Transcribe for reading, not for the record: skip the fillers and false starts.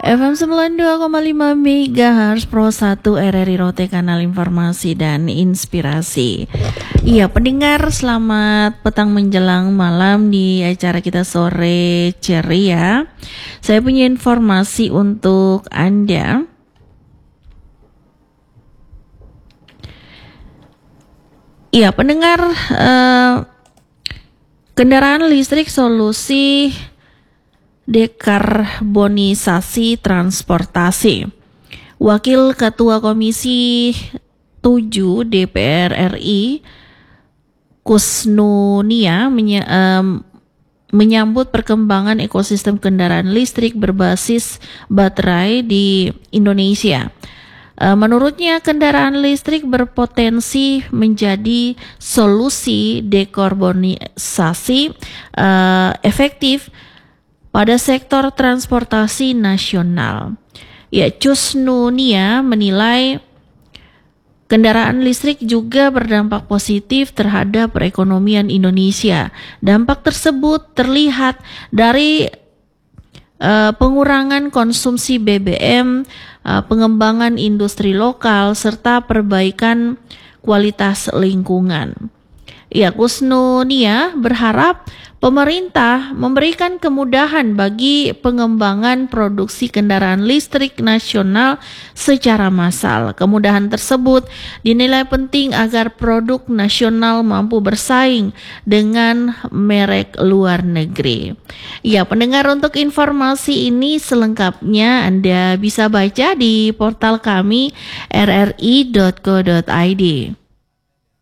FM 92,5 MHz Pro 1 RRI Rote, kanal informasi dan inspirasi. Iya, pendengar, selamat petang menjelang malam di acara kita sore ceria. Saya punya informasi untuk Anda. Iya, pendengar, kendaraan listrik solusi dekarbonisasi transportasi. Wakil Ketua Komisi 7 DPR RI Kusnunia menyambut perkembangan ekosistem kendaraan listrik berbasis baterai di Indonesia. Menurutnya, kendaraan listrik berpotensi menjadi solusi dekarbonisasi efektif pada sektor transportasi nasional. Ya, Kusnunia menilai kendaraan listrik juga berdampak positif terhadap perekonomian Indonesia. Dampak tersebut terlihat dari pengurangan konsumsi BBM, pengembangan industri lokal, serta perbaikan kualitas lingkungan. Ya, Kusnunia berharap pemerintah memberikan kemudahan bagi pengembangan produksi kendaraan listrik nasional secara massal. Kemudahan tersebut dinilai penting agar produk nasional mampu bersaing dengan merek luar negeri. Ya, pendengar, untuk informasi ini selengkapnya Anda bisa baca di portal kami rri.co.id.